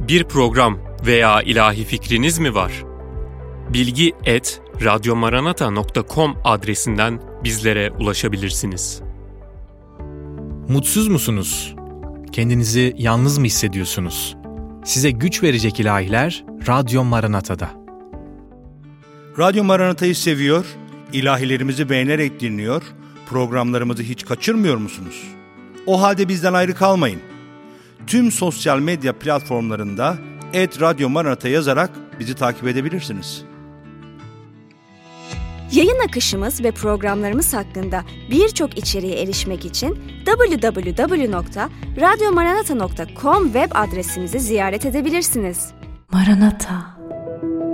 Bir program veya ilahi fikriniz mi var? bilgi@radyomaranata.com adresinden bizlere ulaşabilirsiniz. Mutsuz musunuz? Kendinizi yalnız mı hissediyorsunuz? Size güç verecek ilahiler Radyo Maranata'da. Radyo Maranata'yı seviyor, ilahilerimizi beğenerek dinliyor, programlarımızı hiç kaçırmıyor musunuz? O halde bizden ayrı kalmayın. Tüm sosyal medya platformlarında @Radyo Maranata yazarak bizi takip edebilirsiniz. Yayın akışımız ve programlarımız hakkında birçok içeriğe erişmek için www.radyomaranata.com web adresimizi ziyaret edebilirsiniz. Maranata.